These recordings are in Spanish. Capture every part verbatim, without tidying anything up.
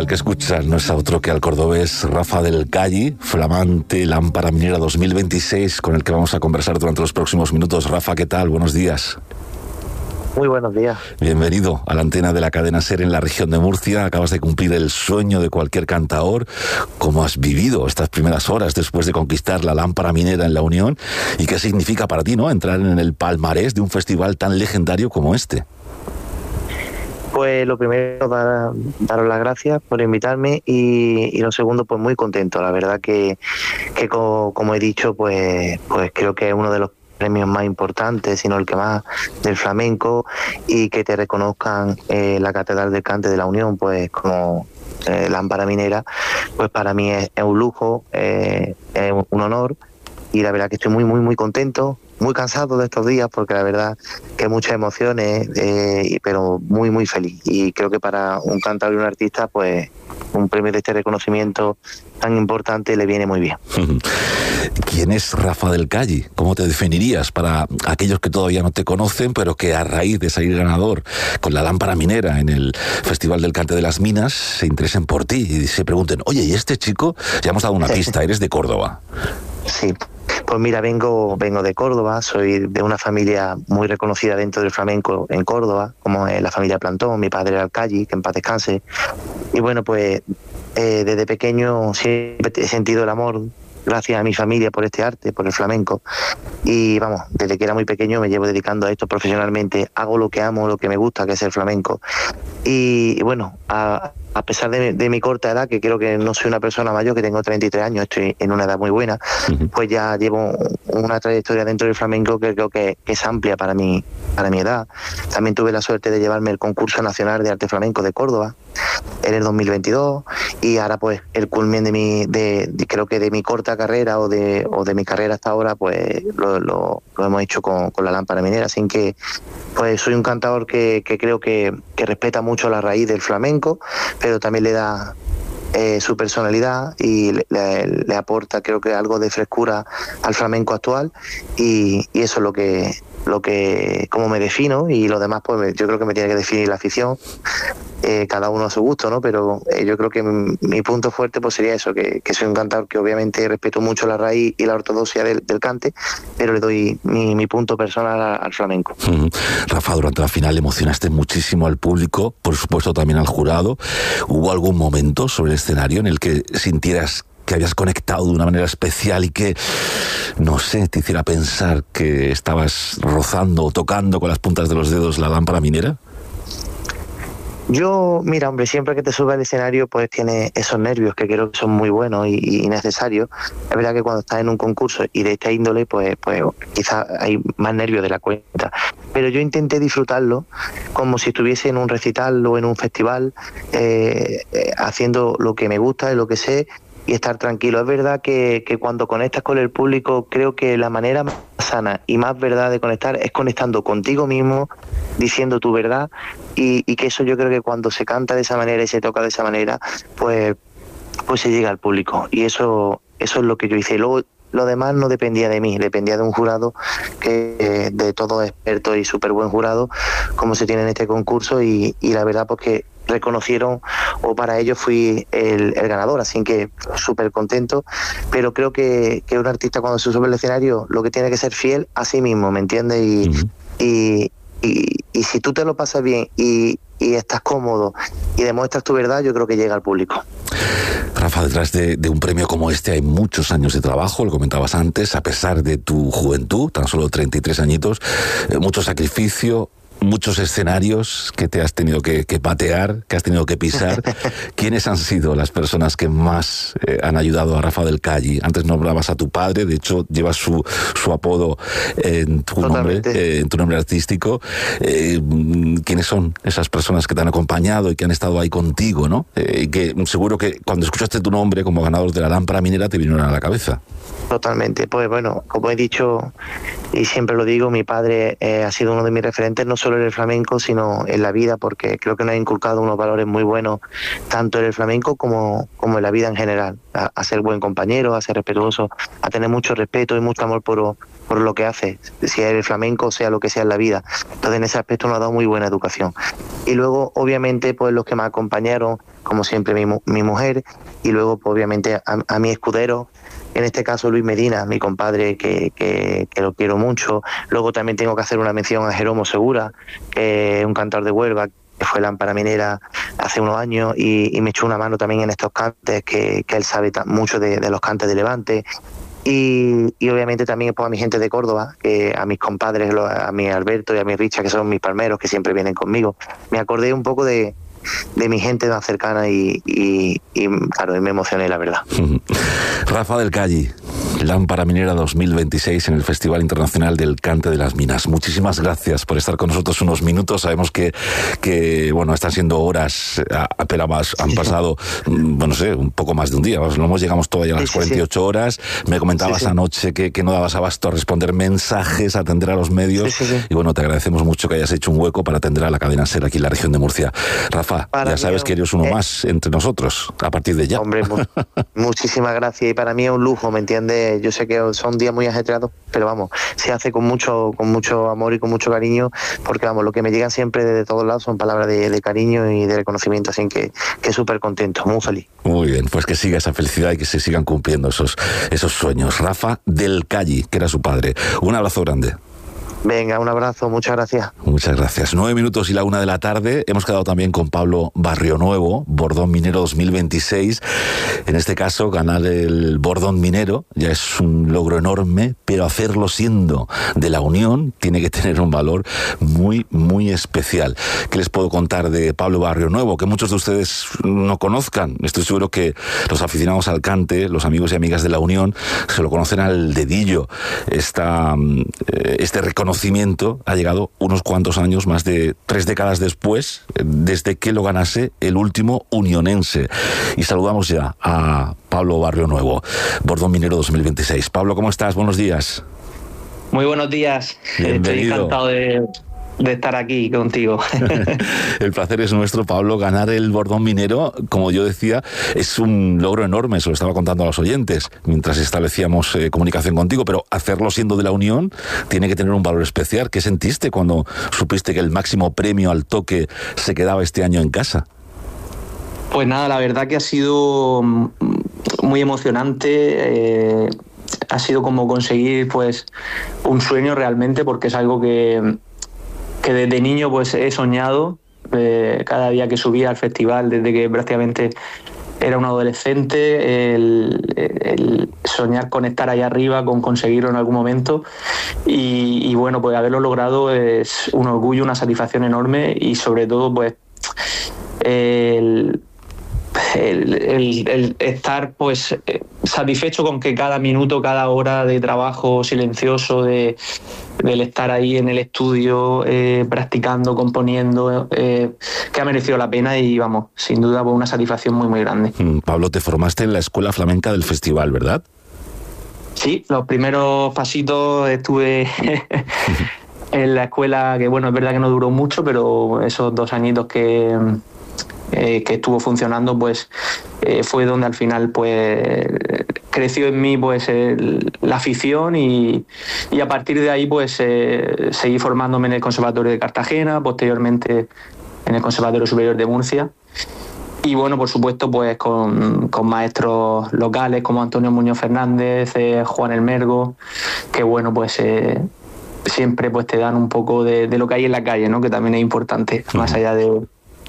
El que escuchas no es otro que al cordobés Rafa del Calle, flamante lámpara minera dos mil veintiséis, con el que vamos a conversar durante los próximos minutos. Rafa, ¿qué tal? Buenos días. Muy buenos días. Bienvenido a la antena de la cadena SER en la región de Murcia. Acabas de cumplir el sueño de cualquier cantaor. ¿Cómo has vivido estas primeras horas después de conquistar la lámpara minera en La Unión? ¿Y qué significa para ti, no, entrar en el palmarés de un festival tan legendario como este? Pues lo primero, dar, daros las gracias por invitarme y, y lo segundo, pues muy contento. La verdad que, que como, como he dicho, pues, pues creo que es uno de los premios más importantes, sino el que más, del flamenco, y que te reconozcan eh, la Catedral del Cante de La Unión pues como eh, lámpara minera, pues para mí es, es un lujo, eh, es un honor, y la verdad que estoy muy muy muy contento, muy cansado de estos días porque la verdad que muchas emociones, eh, pero muy muy feliz, y creo que para un cantador y un artista pues un premio de este reconocimiento tan importante le viene muy bien. ¿Quién es Rafa del Calle? ¿Cómo te definirías para aquellos que todavía no te conocen, pero que a raíz de salir ganador con la lámpara minera en el Festival del Cante de las Minas se interesen por ti y se pregunten, oye, ¿y este chico? Ya hemos dado una pista, eres de Córdoba. Sí. Pues mira, vengo vengo de Córdoba, soy de una familia muy reconocida dentro del flamenco en Córdoba, como es la familia Plantón. Mi padre era el Calle, que en paz descanse. Y bueno, pues eh, desde pequeño siempre he sentido el amor, gracias a mi familia, por este arte, por el flamenco. Y vamos, desde que era muy pequeño me llevo dedicando a esto profesionalmente. Hago lo que amo, lo que me gusta, que es el flamenco. Y, y bueno, a, a pesar de, de mi corta edad, que creo que no soy una persona mayor, que tengo treinta y tres años, estoy en una edad muy buena, uh-huh. pues ya llevo una trayectoria dentro del flamenco que creo que, que es amplia para mi, para mi edad. También tuve la suerte de llevarme el concurso nacional de arte flamenco de Córdoba en el dos mil veintidós, y ahora pues el culmen de mi, de, de creo que de mi corta carrera o de, o de mi carrera hasta ahora, pues lo, lo, lo hemos hecho con, con la lámpara minera. Así que pues soy un cantador que, que creo que, que respeta mucho la raíz del flamenco, pero también le da eh, su personalidad y le, le, le aporta, creo que, algo de frescura al flamenco actual, y, y eso es lo que lo que como me defino, y lo demás pues yo creo que me tiene que definir la afición, eh, cada uno a su gusto, ¿no? Pero eh, yo creo que mi, mi punto fuerte pues sería eso, que, que soy un cantador que obviamente respeto mucho la raíz y la ortodoxia del, del cante, pero le doy mi, mi punto personal a, al flamenco. Mm. Rafa, durante la final emocionaste muchísimo al público, por supuesto también al jurado. ¿Hubo algún momento sobre el escenario en el que sintieras que habías conectado de una manera especial y que, no sé, te hiciera pensar que estabas rozando o tocando con las puntas de los dedos la lámpara minera? Yo, mira, hombre, siempre que te subes al escenario pues tienes esos nervios que creo que son muy buenos y, y necesarios. Es verdad que cuando estás en un concurso y de esta índole pues, pues quizás hay más nervios de la cuenta, pero yo intenté disfrutarlo como si estuviese en un recital o en un festival, eh, eh, haciendo lo que me gusta y lo que sé, y estar tranquilo. Es verdad que, que cuando conectas con el público, creo que la manera más sana y más verdad de conectar es conectando contigo mismo, diciendo tu verdad, y, y que eso yo creo que cuando se canta de esa manera y se toca de esa manera, pues, pues se llega al público, y eso, eso es lo que yo hice. Y luego lo demás no dependía de mí, dependía de un jurado, que eh, de todo experto y súper buen jurado, como se tiene en este concurso, y, y la verdad pues que reconocieron, o para ellos fui el, el ganador, así que súper contento. Pero creo que, que un artista cuando se sube al escenario lo que tiene que ser fiel a sí mismo, ¿me entiendes? Y, uh-huh. y, y, y si tú te lo pasas bien y, y estás cómodo y demuestras tu verdad, yo creo que llega al público. Rafa, detrás de, de un premio como este hay muchos años de trabajo, lo comentabas antes, a pesar de tu juventud, tan solo treinta y tres añitos, eh, mucho sacrificio, muchos escenarios que te has tenido que, que patear, que has tenido que pisar. ¿Quiénes han sido las personas que más eh, han ayudado a Rafa del Calle? Antes nombrabas a tu padre, de hecho llevas su, su apodo en tu nombre, eh, en tu nombre artístico. Eh, ¿Quiénes son esas personas que te han acompañado y que han estado ahí contigo, ¿no? Eh, que seguro que cuando escuchaste tu nombre como ganador de la lámpara minera te vinieron a la cabeza. Totalmente. Pues bueno, como he dicho y siempre lo digo, mi padre eh, ha sido uno de mis referentes, no solo en el flamenco, sino en la vida, porque creo que nos ha inculcado unos valores muy buenos, tanto en el flamenco como, como en la vida en general, a, a ser buen compañero, a ser respetuoso, a tener mucho respeto y mucho amor por, por lo que hace, sea el flamenco, sea lo que sea en la vida. Entonces en ese aspecto nos ha dado muy buena educación. Y luego obviamente pues los que me acompañaron, como siempre mi, mi mujer, y luego pues, obviamente a, a mi escudero, en este caso Luis Medina, mi compadre, que, que, que lo quiero mucho. Luego también tengo que hacer una mención a Jeromo Segura, que es un cantor de Huelva, que fue lámpara minera hace unos años y, y me echó una mano también en estos cantes, que, que él sabe mucho de, de los cantes de Levante. Y, y obviamente también pues, a mi gente de Córdoba, que a mis compadres, a mi Alberto y a mi Richa, que son mis palmeros, que siempre vienen conmigo. Me acordé un poco de, de mi gente más cercana y, y, y claro, y me emocioné, la verdad. Rafa del Calle, Lámpara Minera dos mil veintiséis en el Festival Internacional del Cante de las Minas. Muchísimas gracias por estar con nosotros unos minutos. Sabemos que, que bueno, están siendo horas, apenas han pasado, bueno, no sé, un poco más de un día. No llegamos todavía a las sí, sí, cuarenta y ocho sí. horas. Me comentabas sí, sí. anoche que, que no dabas abasto a responder mensajes, a atender a los medios. Sí, sí, sí. Y bueno, te agradecemos mucho que hayas hecho un hueco para atender a la cadena SER aquí en la región de Murcia. Rafa, para ya sabes mí, que eres uno eh, más entre nosotros, a partir de ya. Hombre, mu muchísimas gracias. Y para mí es un lujo, ¿me entiendes? Yo sé que son días muy ajetreados, pero vamos, se hace con mucho con mucho amor y con mucho cariño, porque vamos, lo que me llegan siempre desde todos lados son palabras de, de cariño y de reconocimiento, así que, que súper contento, muy feliz. Muy bien, pues que siga esa felicidad y que se sigan cumpliendo esos, esos sueños. Rafa del Calle, que era su padre. Un abrazo grande. Venga, un abrazo, muchas gracias. Muchas gracias. Nueve minutos y la una de la tarde. Hemos quedado también con Pablo Barrionuevo, Bordón Minero dos mil veintiséis. En este caso, ganar el Bordón Minero ya es un logro enorme, pero hacerlo siendo de la Unión tiene que tener un valor muy, muy especial. ¿Qué les puedo contar de Pablo Barrionuevo? Que muchos de ustedes no conozcan. Estoy seguro que los aficionados al cante, los amigos y amigas de la Unión, se lo conocen al dedillo. Esta, este reconocimiento Conocimiento ha llegado unos cuantos años, más de tres décadas después, desde que lo ganase el último unionense. Y saludamos ya a Pablo Barrionuevo, Bordón Minero dos mil veintiséis. Pablo, ¿cómo estás? Buenos días. Muy buenos días. Bienvenido. Estoy encantado de... de estar aquí contigo. El placer es nuestro, Pablo. Ganar el Bordón Minero, como yo decía, es un logro enorme, se lo estaba contando a los oyentes mientras establecíamos eh, comunicación contigo, pero hacerlo siendo de la Unión tiene que tener un valor especial. ¿Qué sentiste cuando supiste que el máximo premio al toque se quedaba este año en casa? Pues nada, la verdad que ha sido muy emocionante. Eh, ha sido como conseguir pues un sueño realmente, porque es algo que que desde niño pues he soñado, eh, cada día que subía al festival, desde que prácticamente era un adolescente, el, el soñar con estar ahí arriba, con conseguirlo en algún momento, y, y bueno, pues haberlo logrado es un orgullo, una satisfacción enorme, y sobre todo pues el, el, el, el estar pues satisfecho con que cada minuto, cada hora de trabajo silencioso, de del estar ahí en el estudio eh, practicando, componiendo, eh, que ha merecido la pena, y vamos, sin duda pues una satisfacción muy muy grande. Mm, Pablo, te formaste en la Escuela Flamenca del Festival, ¿verdad? Sí, los primeros pasitos estuve en la escuela, que bueno, es verdad que no duró mucho, pero esos dos añitos que Eh, que estuvo funcionando, pues eh, fue donde al final pues creció en mí pues el, la afición, y, y a partir de ahí pues eh, seguí formándome en el Conservatorio de Cartagena, posteriormente en el Conservatorio Superior de Murcia, y bueno, por supuesto pues con, con maestros locales como Antonio Muñoz Fernández, eh, Juan El Mergo, que bueno pues eh, siempre pues te dan un poco de, de lo que hay en la calle, ¿no? Que también es importante, uh-huh. más allá de...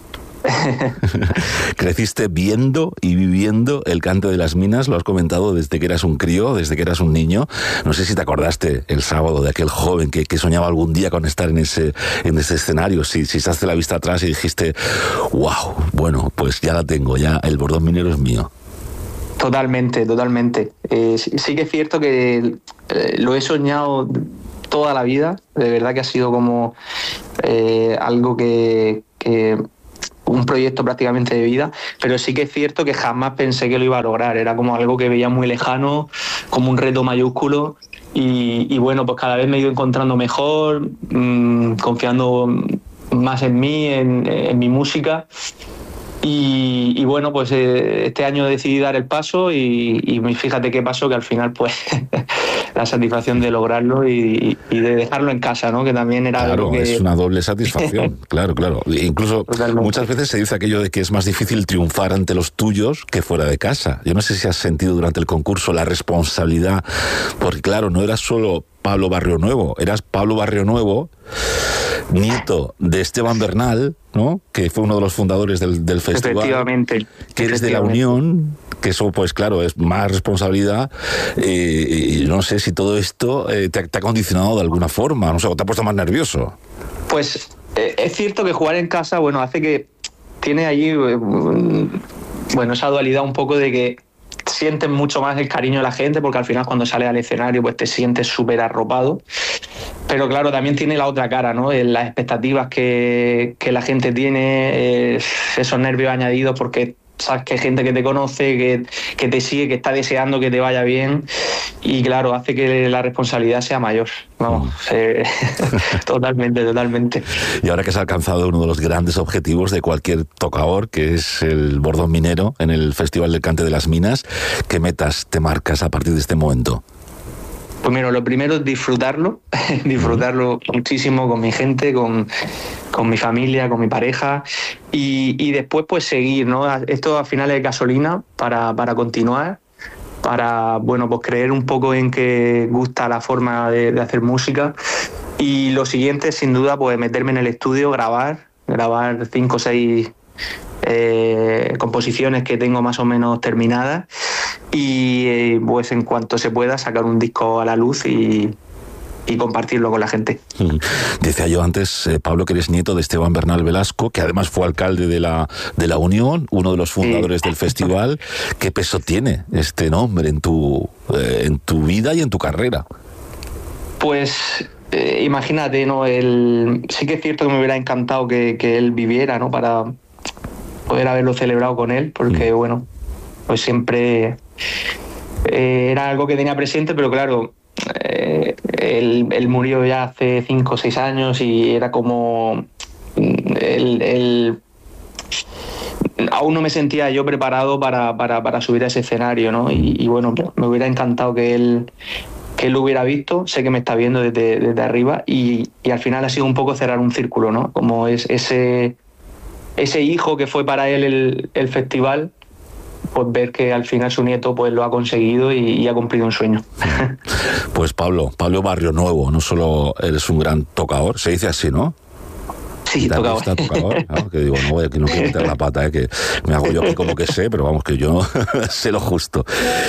Creciste viendo y viviendo el cante de las minas, lo has comentado desde que eras un crío, desde que eras un niño. No sé si te acordaste el sábado de aquel joven que, que soñaba algún día con estar en ese, en ese escenario, si, si echaste la vista atrás y dijiste, wow, bueno, pues ya la tengo, ya el Bordón Minero es mío. Totalmente, totalmente. Eh, sí, sí que es cierto que eh, lo he soñado toda la vida, de verdad que ha sido como eh, algo que... que un proyecto prácticamente de vida, pero sí que es cierto que jamás pensé que lo iba a lograr. Era como algo que veía muy lejano, como un reto mayúsculo, y, y bueno, pues cada vez me he ido encontrando mejor, mmm, confiando más en mí, en, en mi música, Y, y bueno, pues eh, este año decidí dar el paso y, y fíjate qué pasó, que al final pues la satisfacción de lograrlo y, y de dejarlo en casa, ¿no? Que también era claro, algo que... es una doble satisfacción, claro, claro. Incluso totalmente. Muchas veces se dice aquello de que es más difícil triunfar ante los tuyos que fuera de casa. Yo no sé si has sentido durante el concurso la responsabilidad, porque claro, no eras solo Pablo Barrio Nuevo, eras Pablo Barrio Nuevo, nieto de Esteban Bernal, ¿no? Que fue uno de los fundadores del, del festival. Efectivamente. Que eres de la Unión, que eso, pues claro, es más responsabilidad. Eh, y no sé si todo esto eh, te, te ha condicionado de alguna forma, no sé, o te ha puesto más nervioso. Pues eh, es cierto que jugar en casa, bueno, hace que tiene allí, eh, bueno, esa dualidad un poco de que sientes mucho más el cariño de la gente, porque al final cuando sales al escenario pues te sientes súper arropado, pero claro, también tiene la otra cara, ¿no? Las expectativas que, que la gente tiene, eh, esos nervios añadidos porque sabes que hay gente que te conoce, que, que te sigue, que está deseando que te vaya bien, y claro, hace que la responsabilidad sea mayor. Vamos, eh, totalmente, totalmente. Y ahora que has alcanzado uno de los grandes objetivos de cualquier tocador, que es el bordón minero en el Festival del Cante de las Minas, ¿qué metas te marcas a partir de este momento? Pues mira, lo primero es disfrutarlo, disfrutarlo muchísimo con mi gente, con, con mi familia, con mi pareja, y, y después pues seguir, ¿no? Esto al final es gasolina para, para continuar, para, bueno, pues creer un poco en que gusta la forma de, de hacer música, y lo siguiente, sin duda, pues meterme en el estudio, grabar, grabar cinco o seis eh, composiciones que tengo más o menos terminadas, y eh, pues en cuanto se pueda sacar un disco a la luz y, y compartirlo con la gente. Decía yo antes, eh, Pablo, que eres nieto de Esteban Bernal Velasco, que además fue alcalde de la, de la Unión, uno de los fundadores sí. del festival. ¿Qué peso tiene este nombre en tu, eh, en tu vida y en tu carrera? Pues eh, imagínate, ¿no? El, sí que es cierto que me hubiera encantado que, que él viviera, ¿no? Para poder haberlo celebrado con él, porque mm. bueno, pues siempre eh, era algo que tenía presente, pero claro, eh, él, él murió ya hace cinco o seis años y era como él, él, aún no me sentía yo preparado para, para, para subir a ese escenario, ¿no? Y, y bueno, me hubiera encantado que él que él lo hubiera visto, sé que me está viendo desde, desde arriba, y, y al final ha sido un poco cerrar un círculo, ¿no? Como es ese, ese hijo que fue para él el, el festival, pues ver que al final su nieto pues lo ha conseguido y, y ha cumplido un sueño. Pues Pablo, Pablo Barrio Nuevo, no solo eres un gran tocador, se dice así, ¿no? Sí, tocador. tocador, ¿no? Que digo, no, que no quiero meter la pata, ¿eh? Que me hago yo aquí como que sé, pero vamos, que yo sé lo justo.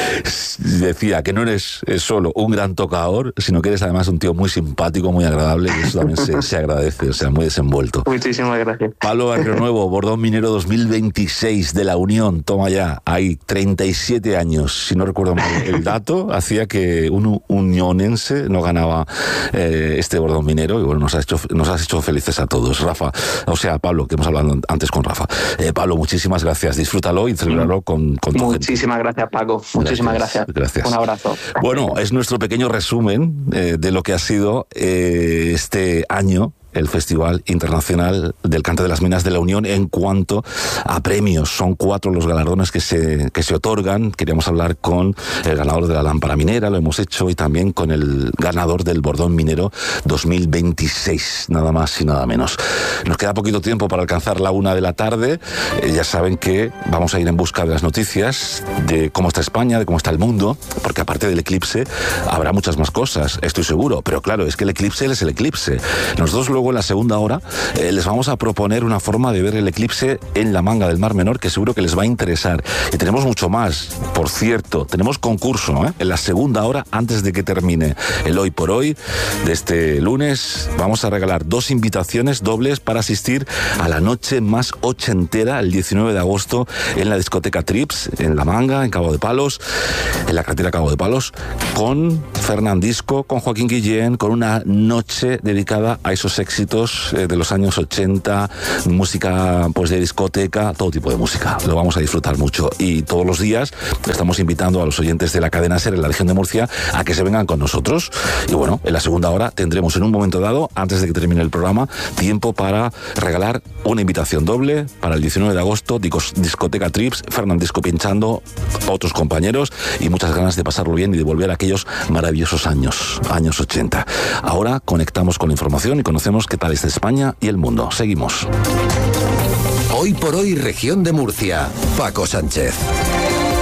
Decía que no eres solo un gran tocador, sino que eres además un tío muy simpático, muy agradable, y eso también se, se agradece, o sea, muy desenvuelto. Muchísimas gracias. Pablo Barrio Nuevo, Bordón Minero dos mil veintiséis de la Unión, toma ya, hay treinta y siete años, si no recuerdo mal el dato, hacía que un unionense no ganaba eh, este Bordón Minero, y bueno, nos has hecho, nos has hecho felices a todos. Rafa, o sea, Pablo, que hemos hablado antes con Rafa. Eh, Pablo, muchísimas gracias. Disfrútalo y celebrarlo con, con tu Muchísimas gente. gracias, Paco. Muchísimas gracias. Gracias. Un abrazo. Bueno, es nuestro pequeño resumen eh, de lo que ha sido eh, este año el Festival Internacional del Cante de las Minas de la Unión en cuanto a premios. Son cuatro los galardones que se, que se otorgan. Queríamos hablar con el ganador de la lámpara minera, lo hemos hecho, y también con el ganador del Bordón Minero dos mil veintiséis, nada más y nada menos. Nos queda poquito tiempo para alcanzar la una de la tarde. Eh, ya saben que vamos a ir en busca de las noticias, de cómo está España, de cómo está el mundo, porque aparte del eclipse habrá muchas más cosas, estoy seguro, pero claro, es que el eclipse es el eclipse. Nosotros luego en la segunda hora eh, les vamos a proponer una forma de ver el eclipse en la Manga del Mar Menor que seguro que les va a interesar. Y tenemos mucho más, por cierto, tenemos concurso ¿eh? en la segunda hora antes de que termine el Hoy por Hoy de este lunes. Vamos a regalar dos invitaciones dobles para asistir a la noche más ochentera el diecinueve de agosto en la discoteca Trips, en La Manga, en Cabo de Palos, en la carretera Cabo de Palos, con Fernandisco, con Joaquín Guillén, con una noche dedicada a esos éxitos eh, de los años ochenta, música pues de discoteca, todo tipo de música. Lo vamos a disfrutar mucho. Y todos los días estamos invitando a los oyentes de la cadena SER en la región de Murcia a que se vengan con nosotros. Y bueno, en la segunda hora tendremos en un momento dado, antes de que termine el programa, tiempo para regalar una invitación doble para el diecinueve de agosto, discoteca Trips, Fernandisco pinchando, otros compañeros y muchas ganas de pasarlo bien y de volver a aquellos maravillosos años, años ochenta. Ahora conectamos con la información y conocemos qué tal está España y el mundo. Seguimos. Hoy por hoy, región de Murcia. Paco Sánchez.